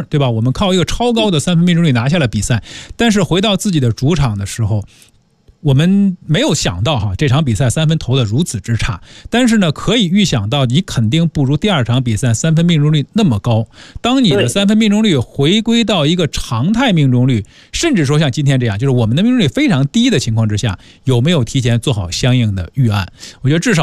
对吧？我们靠一个超高的3分命中率拿下了比赛，但是回到自己的主场的时候，我们没有想到这场比赛3分投的如此之差，但是呢，可以预想到你肯定不如第2场比赛3分命中率那么高。当你的3分命中率回归到一个常态命中率，甚至说像今天这样，就是我们的命中率非常低的情况之下，有没有提前做好相应的预案？我觉得至少